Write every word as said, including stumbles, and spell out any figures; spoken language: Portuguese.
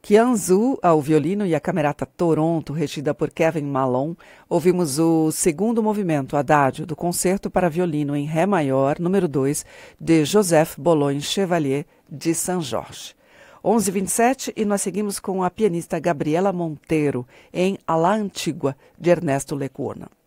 Qianzu ao violino e a Camerata Toronto, regida por Kevin Malone. Ouvimos o segundo movimento, Adágio, do Concerto para Violino em Ré Maior, número dois, de Joseph Bologne Chevalier de Saint-Georges. onze e vinte e sete e nós seguimos com a pianista Gabriela Monteiro em A La Antigua, de Ernesto Lecuona.